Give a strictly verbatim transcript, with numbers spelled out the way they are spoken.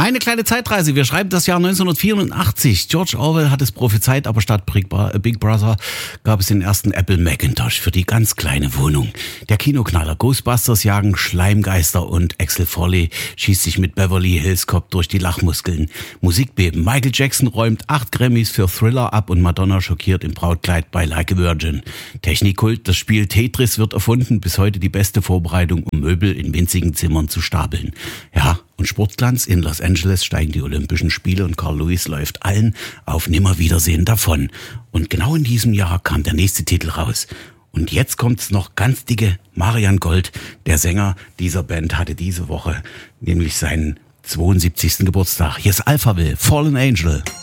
Eine kleine Zeitreise. Wir schreiben das Jahr neunzehnhundertvierundachtzig. George Orwell hat es prophezeit, aber statt Big Brother gab es den ersten Apple Macintosh für die ganz kleine Wohnung. Der Kinoknaller Ghostbusters jagen Schleimgeister und Axel Foley schießt sich mit Beverly Hills Cop durch die Lachmuskeln. Musikbeben. Michael Jackson räumt acht Grammys für Thriller ab und Madonna schockiert im Brautkleid bei Like a Virgin. Technikkult. Das Spiel Tetris wird erfunden. Bis heute die beste Vorbereitung, um Möbel in winzigen Zimmern zu stapeln. Ja, und Sportglanz. In Los Angeles steigen die Olympischen Spiele und Carl Lewis läuft allen auf Nimmerwiedersehen davon. Und genau in diesem Jahr kam der nächste Titel raus. Und jetzt kommt's noch ganz dicke. Marian Gold, der Sänger dieser Band, hatte diese Woche nämlich seinen zweiundsiebzigsten Geburtstag. Hier ist Alphaville, Fallen Angel.